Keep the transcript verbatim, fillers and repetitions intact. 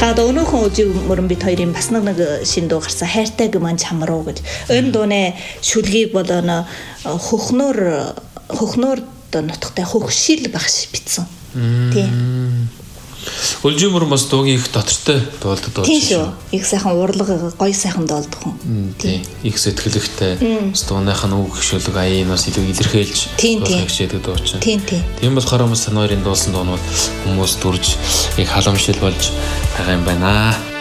Та өнөөхөн үжиг мөрөн бит хоёрын бас нэг шин дуу гарсан хайртай гэмэн чамруу гэж. Энэ дууны шүлгийг бол нөө хөхнөр хөхнөр нутгтай хөхшил багш битсэн. Тийм. Үлжим мөр бас дуугийн их дотортой дуулдаг дуу. Тийм шүү. Их сайхан урлага гоё сайхан дуулдаг хүн. Тийм. Их сэтгэлэгтэй. Бас дууных нь үг хөшөөлөг аяын бас илүү илэрхийлж хичээдэг дуу чинь. Тийм тийм. Тийм болохоор бас санаарын дуулсан дуунууд хүмүүс дүрж их халамжил болж байгаа юм байна.